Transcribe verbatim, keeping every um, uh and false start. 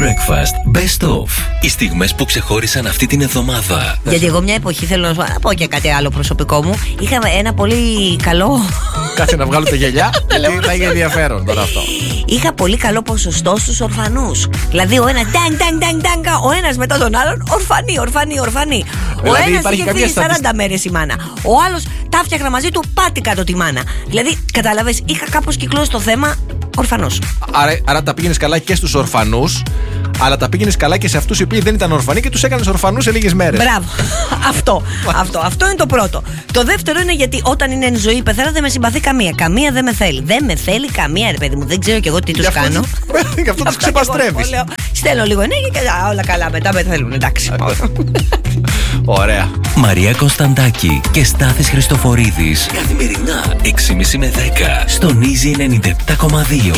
Breakfast Best Of. Οι στιγμές που ξεχώρισαν αυτή την εβδομάδα. Γιατί εγώ μια εποχή, θέλω να πω και κάτι άλλο προσωπικό μου, είχα ένα πολύ καλό. Κάτσε να βγάλω τα γυαλιά. Γιατί θα είχε ενδιαφέρον τώρα αυτό. Είχα πολύ καλό ποσοστό στους ορφανούς. Δηλαδή ο ένας τάγκ, τάγκ, τάγκ, τάγκ, ο ένας μετά τον άλλον ορφανή, ορφανή, ορφανή. Δηλαδή, ο ένας είχε φύγει στατισ... σαράντα μέρες η μάνα. Ο άλλος τα φτιάχνα μαζί του, πάτη κάτω τη μάνα. Δηλαδή, κατάλαβες, είχα κάπως κυκλώσει το θέμα ορφανός. Άρα, άρα τα πήγαινες καλά και στους ορφανούς, αλλά τα πήγαινες καλά και σε αυτούς οι οποίοι δεν ήταν ορφανοί και τους έκανες ορφανούς σε λίγες μέρες. Μπράβο. αυτό, αυτό, αυτό είναι το πρώτο. Το δεύτερο είναι γιατί όταν είναι εν ζωή η πεθέρα δεν με συμπαθεί καμία. Καμία δεν με θέλει. Δεν με θέλει καμία, ρε παιδί μου. Δεν ξέρω κι εγώ τι τους κάνω. Γι' αυτό τους ξεπαστρεύεις. Στέλνω λίγο ενέργεια και όλα καλά. Μετά με θέλουν. Εντάξει. Ωραία. Μαρία Κωνσταντάκη και Στάθης Χριστοφορίδης. Καθημερινά έξι και μισή με δέκα στον Easy ενενήντα επτά κόμμα δύο.